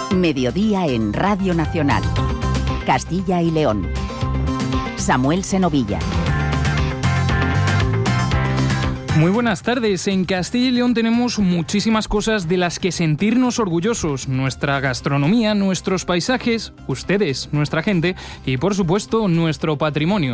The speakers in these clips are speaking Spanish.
Mediodía en Radio Nacional. Castilla y León. Samuel Senovilla. Muy buenas tardes. En Castilla y León tenemos muchísimas cosas de las que sentirnos orgullosos. Nuestra gastronomía, nuestros paisajes, ustedes, nuestra gente y, por supuesto, nuestro patrimonio.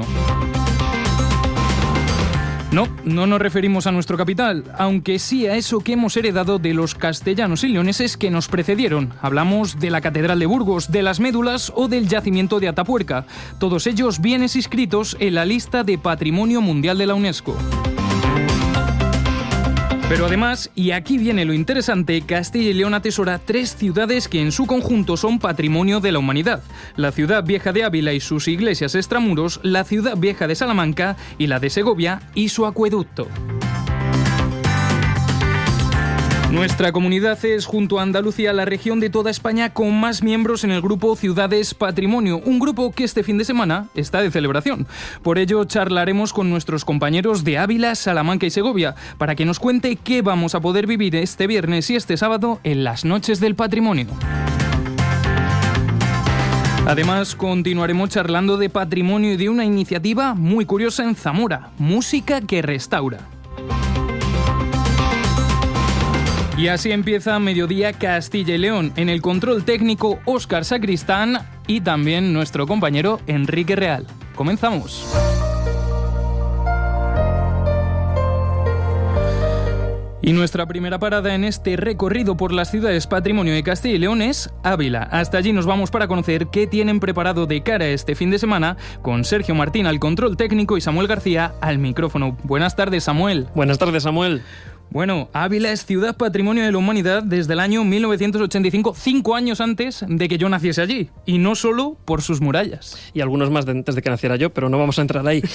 No nos referimos a nuestro capital, aunque sí a eso que hemos heredado de los castellanos y leoneses que nos precedieron. Hablamos de la Catedral de Burgos, de las Médulas o del yacimiento de Atapuerca. Todos ellos bienes inscritos en la lista de Patrimonio Mundial de la UNESCO. Pero además, y aquí viene lo interesante, Castilla y León atesora 3 ciudades que en su conjunto son patrimonio de la humanidad. La ciudad vieja de Ávila y sus iglesias extramuros, la ciudad vieja de Salamanca y la de Segovia y su acueducto. Nuestra comunidad es, junto a Andalucía, la región de toda España con más miembros en el grupo Ciudades Patrimonio, un grupo que este fin de semana está de celebración. Por ello, charlaremos con nuestros compañeros de Ávila, Salamanca y Segovia, para que nos cuente qué vamos a poder vivir este viernes y este sábado en las Noches del Patrimonio. Además, continuaremos charlando de patrimonio y de una iniciativa muy curiosa en Zamora, Música que Restaura. Y así empieza Mediodía Castilla y León. En el control técnico, Óscar Sacristán y también nuestro compañero Enrique Real. Comenzamos. Y nuestra primera parada en este recorrido por las ciudades patrimonio de Castilla y León es Ávila. Hasta allí nos vamos para conocer qué tienen preparado de cara a este fin de semana con Sergio Martín al control técnico y Samuel García al micrófono. Buenas tardes, Samuel. Buenas tardes, Samuel. Bueno, Ávila es Ciudad Patrimonio de la Humanidad desde el año 1985, 5 años antes de que yo naciese allí, y no solo por sus murallas. Y algunos más antes de que naciera yo, pero no vamos a entrar ahí.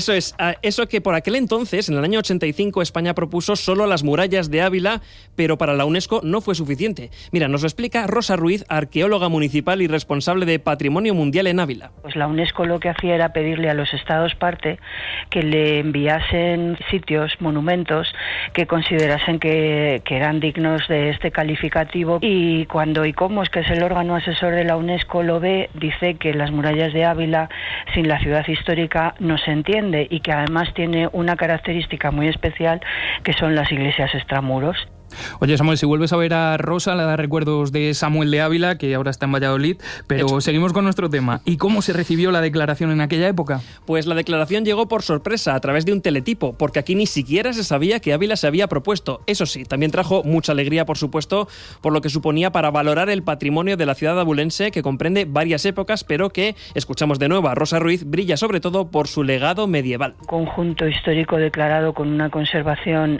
Eso que por aquel entonces, en el año 85, España propuso solo las murallas de Ávila, pero para la UNESCO no fue suficiente. Mira, nos lo explica Rosa Ruiz, arqueóloga municipal y responsable de Patrimonio Mundial en Ávila. Pues la UNESCO lo que hacía era pedirle a los estados parte que le enviasen sitios, monumentos, que considerasen que eran dignos de este calificativo, y cuando ICOMOS, que es el órgano asesor de la UNESCO, lo ve, dice que las murallas de Ávila sin la ciudad histórica no se entiende, y que además tiene una característica muy especial, que son las iglesias extramuros. Oye, Samuel, si vuelves a ver a Rosa, le da recuerdos de Samuel de Ávila, que ahora está en Valladolid, pero seguimos con nuestro tema. ¿Y cómo se recibió la declaración en aquella época? Pues la declaración llegó por sorpresa, a través de un teletipo, porque aquí ni siquiera se sabía que Ávila se había propuesto. Eso sí, también trajo mucha alegría, por supuesto, por lo que suponía para valorar el patrimonio de la ciudad abulense, que comprende varias épocas, pero que, escuchamos de nuevo a Rosa Ruiz, brilla sobre todo por su legado medieval. Conjunto histórico declarado con una conservación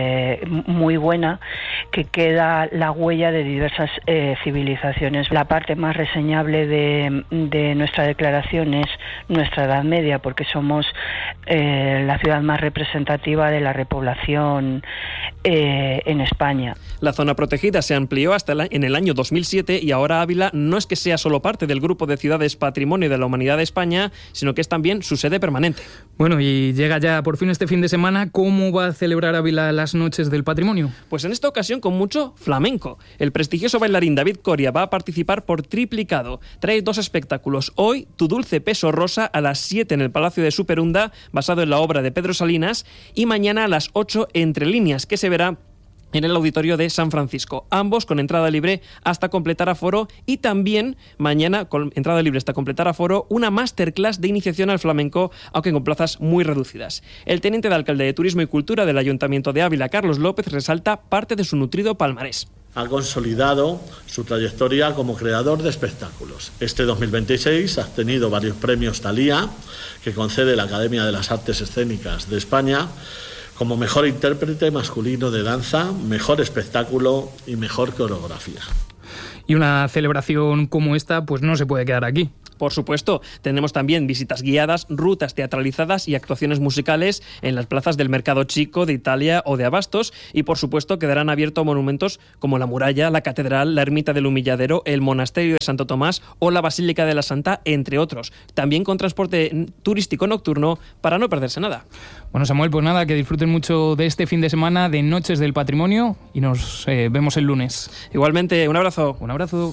muy buena, que queda la huella de diversas civilizaciones. La parte más reseñable de nuestra declaración es nuestra Edad Media, porque somos la ciudad más representativa de la repoblación en España. La zona protegida se amplió hasta en el año 2007 y ahora Ávila no es que sea solo parte del grupo de ciudades Patrimonio de la Humanidad de España, sino que es también su sede permanente. Bueno, y llega ya por fin este fin de semana. ¿Cómo va a celebrar Ávila las Noches del Patrimonio? Pues en esta ocasión con mucho flamenco. El prestigioso bailarín David Coria va a participar por triplicado. Trae 2 espectáculos. Hoy, Tu Dulce Peso Rosa, a las 7 en el Palacio de Superunda, basado en la obra de Pedro Salinas, y mañana a las 8 Entre Líneas, que se verá en el auditorio de San Francisco, ambos con entrada libre hasta completar aforo, y también mañana con entrada libre hasta completar aforo una masterclass de iniciación al flamenco, aunque con plazas muy reducidas. El teniente de alcalde de Turismo y Cultura del Ayuntamiento de Ávila, Carlos López, resalta parte de su nutrido palmarés. Ha consolidado su trayectoria como creador de espectáculos. Este 2026 ha obtenido varios premios Thalía, que concede la Academia de las Artes Escénicas de España, como mejor intérprete masculino de danza, mejor espectáculo y mejor coreografía. Y una celebración como esta pues no se puede quedar aquí. Por supuesto, tenemos también visitas guiadas, rutas teatralizadas y actuaciones musicales en las plazas del Mercado Chico, de Italia o de Abastos, y por supuesto quedarán abiertos monumentos como la Muralla, la Catedral, la Ermita del Humilladero, el Monasterio de Santo Tomás o la Basílica de la Santa, entre otros. También con transporte turístico nocturno para no perderse nada. Bueno, Samuel, pues nada, que disfruten mucho de este fin de semana de Noches del Patrimonio y nos vemos el lunes. Igualmente, un abrazo. Un abrazo.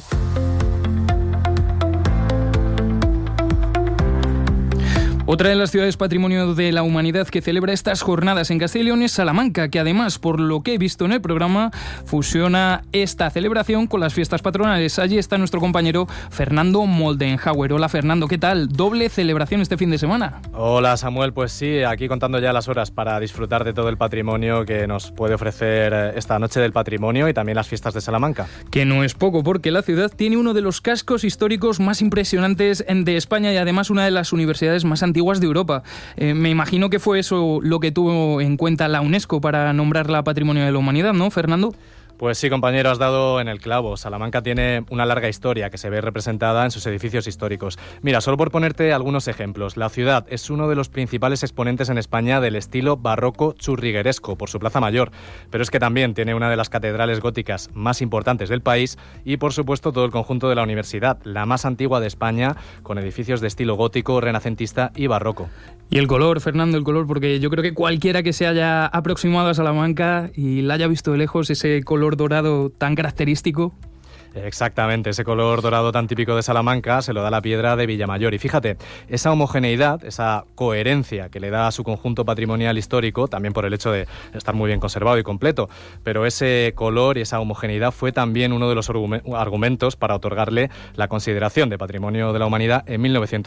Otra de las ciudades patrimonio de la humanidad que celebra estas jornadas en Castilla y León es Salamanca, que además, por lo que he visto en el programa, fusiona esta celebración con las fiestas patronales. Allí está nuestro compañero Fernando Moldenhauer. Hola Fernando, ¿qué tal? ¿Doble celebración este fin de semana? Hola Samuel, pues sí, aquí contando ya las horas para disfrutar de todo el patrimonio que nos puede ofrecer esta Noche del Patrimonio y también las fiestas de Salamanca. Que no es poco, porque la ciudad tiene uno de los cascos históricos más impresionantes de España y además una de las universidades más antiguas de Europa. Me imagino que fue eso lo que tuvo en cuenta la UNESCO para nombrarla Patrimonio de la Humanidad, ¿no, Fernando? Pues sí, compañero, has dado en el clavo. Salamanca tiene una larga historia que se ve representada en sus edificios históricos. Mira, solo por ponerte algunos ejemplos, la ciudad es uno de los principales exponentes en España del estilo barroco churrigueresco por su Plaza Mayor, pero es que también tiene una de las catedrales góticas más importantes del país y, por supuesto, todo el conjunto de la universidad, la más antigua de España, con edificios de estilo gótico, renacentista y barroco. Y el color, Fernando, el color, porque yo creo que cualquiera que se haya aproximado a Salamanca y la haya visto de lejos, ese color dorado tan característico. Exactamente, ese color dorado tan típico de Salamanca se lo da la piedra de Villamayor. Y fíjate, esa homogeneidad, esa coherencia que le da a su conjunto patrimonial histórico, también por el hecho de estar muy bien conservado y completo, pero ese color y esa homogeneidad fue también uno de los argumentos para otorgarle la consideración de Patrimonio de la Humanidad en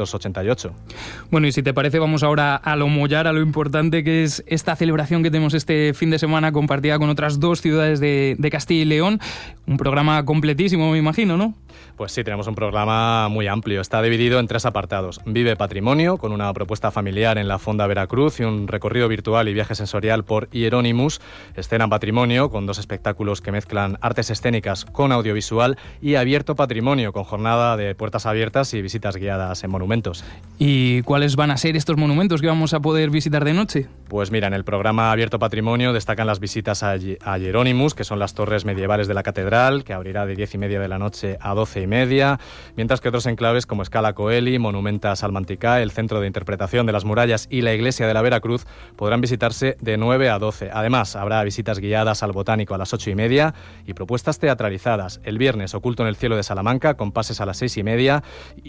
1988. Bueno, y si te parece, vamos ahora a lo mollar, a lo importante que es esta celebración que tenemos este fin de semana compartida con otras dos ciudades de Castilla y León. Un programa completísimo, me imagino, ¿no? Pues sí, tenemos un programa muy amplio. Está dividido en 3 apartados. Vive Patrimonio, con una propuesta familiar en la Fonda Veracruz y un recorrido virtual y viaje sensorial por Hieronymus. Escena Patrimonio, con 2 espectáculos que mezclan artes escénicas con audiovisual. Y Abierto Patrimonio, con jornada de puertas abiertas y visitas guiadas en monumentos. ¿Y cuáles van a ser estos monumentos que vamos a poder visitar de noche? Pues mira, en el programa Abierto Patrimonio destacan las visitas a Hieronymus, que son las torres medievales de la catedral, que abrirá de 10:30 de la noche a 12:30, mientras que otros enclaves como Scala Coeli, Monumenta Salmanticá, el Centro de Interpretación de las Murallas y la Iglesia de la Veracruz podrán visitarse de 9 a 12. Además, habrá visitas guiadas al Botánico a las 8:30 y propuestas teatralizadas. El viernes, Oculto en el Cielo de Salamanca, con pases a las 6:30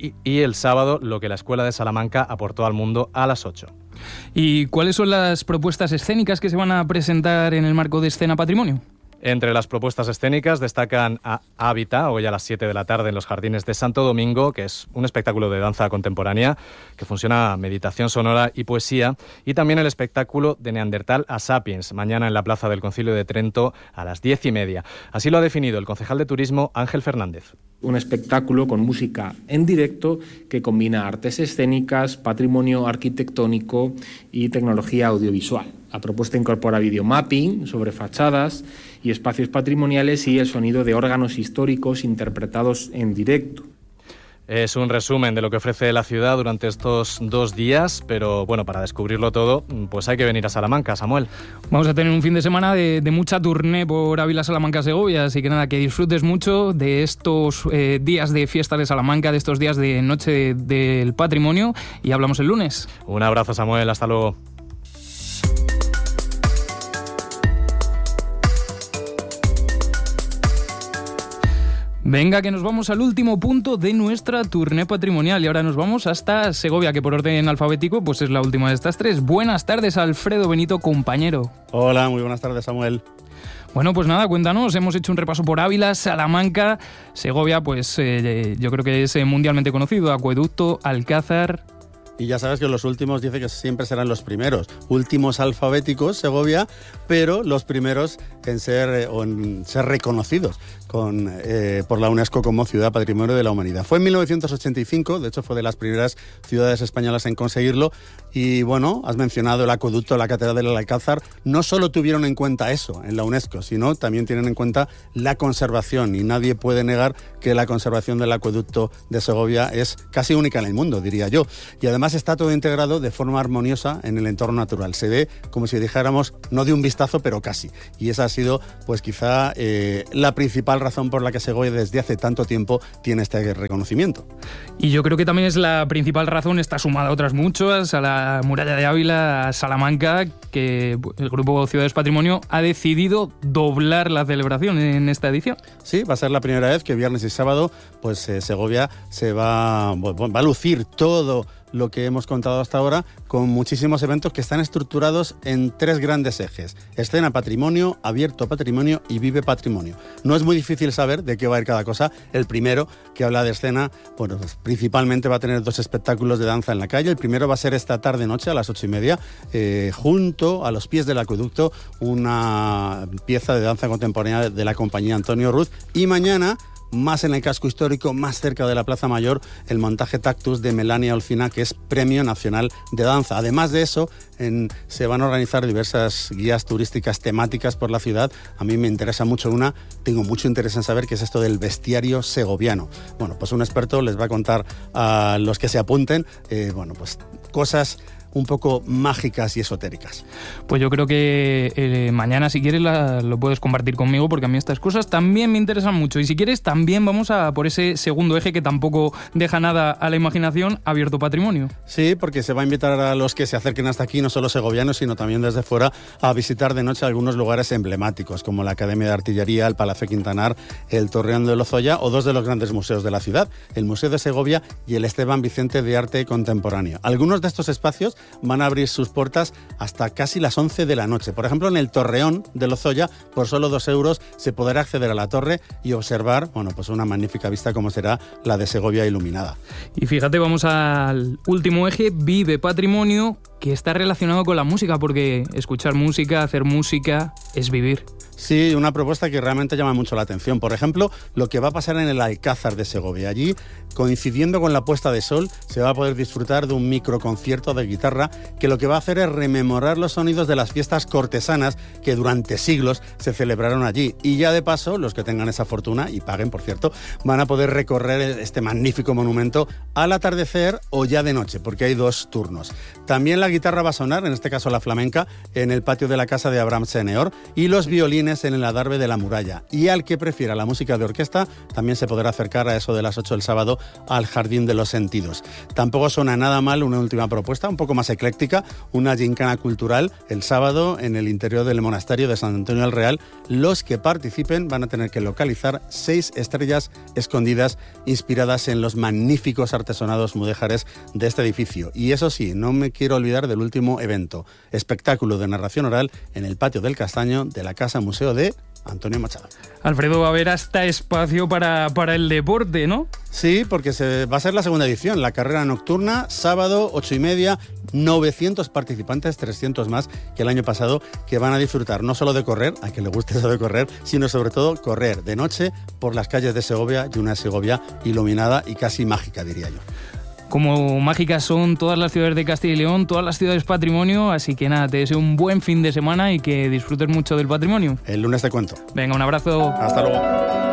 y el sábado, Lo que la Escuela de Salamanca aportó al mundo, a las 8. ¿Y cuáles son las propuestas escénicas que se van a presentar en el marco de Escena Patrimonio? Entre las propuestas escénicas destacan a Hábita, hoy a las 7 de la tarde en los Jardines de Santo Domingo, que es un espectáculo de danza contemporánea que fusiona meditación sonora y poesía, y también el espectáculo de Neandertal a Sapiens, mañana en la Plaza del Concilio de Trento a las 10:30. Así lo ha definido el concejal de Turismo, Ángel Fernández. Un espectáculo con música en directo que combina artes escénicas, patrimonio arquitectónico y tecnología audiovisual. La propuesta incorpora videomapping sobre fachadas y espacios patrimoniales y el sonido de órganos históricos interpretados en directo. Es un resumen de lo que ofrece la ciudad durante estos 2 días, pero bueno, para descubrirlo todo, pues hay que venir a Salamanca, Samuel. Vamos a tener un fin de semana de mucha tournée por Ávila, Salamanca, Segovia, así que nada, que disfrutes mucho de estos días de fiesta de Salamanca, de estos días de Noche del Patrimonio, y hablamos el lunes. Un abrazo, Samuel, hasta luego. Venga, que nos vamos al último punto de nuestra tournée patrimonial y ahora nos vamos hasta Segovia, que por orden alfabético pues es la última de estas 3. Buenas tardes, Alfredo Benito, compañero. Hola, muy buenas tardes, Samuel. Bueno, pues nada, cuéntanos, hemos hecho un repaso por Ávila, Salamanca, Segovia, pues yo creo que es mundialmente conocido, Acueducto, Alcázar. Y ya sabes que los últimos dice que siempre serán los primeros. Últimos alfabéticos, Segovia, pero los primeros en ser reconocidos por la UNESCO como Ciudad Patrimonio de la Humanidad. Fue en 1985, de hecho fue de las primeras ciudades españolas en conseguirlo. Y bueno, has mencionado el acueducto, la Catedral del Alcázar. No solo tuvieron en cuenta eso en la UNESCO, sino también tienen en cuenta la conservación. Y nadie puede negar que la conservación del acueducto de Segovia es casi única en el mundo, diría yo. Y además está todo integrado de forma armoniosa en el entorno natural. Se ve como si dijéramos, no de un vistazo, pero casi. Y esa ha sido, pues quizá, la principal razón por la que Segovia desde hace tanto tiempo tiene este reconocimiento. Y yo creo que también es la principal razón, está sumada a otras muchas, a la Muralla de Ávila, a Salamanca, que el Grupo Ciudades Patrimonio ha decidido doblar la celebración en esta edición. Sí, va a ser la primera vez que viernes y sábado pues Segovia se va a lucir todo lo que hemos contado hasta ahora, con muchísimos eventos que están estructurados en 3 grandes ejes: escena patrimonio, abierto patrimonio y vive patrimonio. No es muy difícil saber de qué va a ir cada cosa. El primero, que habla de escena, bueno, pues principalmente va a tener 2 espectáculos de danza en la calle. El primero va a ser esta tarde-noche a las 8:30, junto a los pies del acueducto, una pieza de danza contemporánea de la compañía Antonio Ruz. Y mañana, más en el casco histórico, más cerca de la Plaza Mayor, el montaje Tactus de Melania Olcina, que es Premio Nacional de Danza. Además de eso, se van a organizar diversas guías turísticas temáticas por la ciudad. A mí me interesa mucho tengo mucho interés en saber qué es esto del bestiario segoviano. Bueno, pues un experto les va a contar a los que se apunten, pues cosas un poco mágicas y esotéricas. Pues yo creo que mañana, si quieres, lo puedes compartir conmigo, porque a mí estas cosas también me interesan mucho. Y si quieres, también vamos a por ese segundo eje que tampoco deja nada a la imaginación, abierto patrimonio. Sí, porque se va a invitar a los que se acerquen hasta aquí, no solo segovianos, sino también desde fuera, a visitar de noche algunos lugares emblemáticos, como la Academia de Artillería, el Palacio Quintanar, el Torreón de Lozoya o 2 de los grandes museos de la ciudad, el Museo de Segovia y el Esteban Vicente de Arte Contemporáneo. Algunos de estos espacios van a abrir sus puertas hasta casi las 11 de la noche. Por ejemplo, en el Torreón de Lozoya, por solo 2 euros, se podrá acceder a la torre y observar, pues una magnífica vista como será la de Segovia iluminada. Y fíjate, vamos al último eje, vive patrimonio, que está relacionado con la música, porque escuchar música, hacer música, es vivir. Sí, una propuesta que realmente llama mucho la atención. Por ejemplo, lo que va a pasar en el Alcázar de Segovia. Allí, coincidiendo con la puesta de sol, se va a poder disfrutar de un microconcierto de guitarra que lo que va a hacer es rememorar los sonidos de las fiestas cortesanas que durante siglos se celebraron allí. Y ya de paso, los que tengan esa fortuna, y paguen por cierto, van a poder recorrer este magnífico monumento al atardecer o ya de noche, porque hay 2 turnos. También la guitarra va a sonar, en este caso la flamenca, en el patio de la casa de Abraham Seneor, y los violines en el adarve de la muralla. Y al que prefiera la música de orquesta, también se podrá acercar a eso de las 8 del sábado al Jardín de los Sentidos. Tampoco suena nada mal una última propuesta, un poco más ecléctica, una gincana cultural el sábado en el interior del monasterio de San Antonio del Real. Los que participen van a tener que localizar 6 estrellas escondidas inspiradas en los magníficos artesonados mudéjares de este edificio. Y eso sí, no me quiero olvidar del último evento, espectáculo de narración oral en el patio del Castaño de la Casa Museo de Antonio Machado. Alfredo, va a haber hasta espacio para el deporte, ¿no? Sí, porque va a ser la segunda edición, la carrera nocturna, sábado, 8:30, 900 participantes, 300 más que el año pasado, que van a disfrutar no solo de correr, a quien le guste eso de correr, sino sobre todo correr de noche por las calles de Segovia, y una Segovia iluminada y casi mágica, diría yo. Como mágicas son todas las ciudades de Castilla y León, todas las ciudades patrimonio, así que nada, te deseo un buen fin de semana y que disfrutes mucho del patrimonio. El lunes te cuento. Venga, un abrazo. Hasta luego.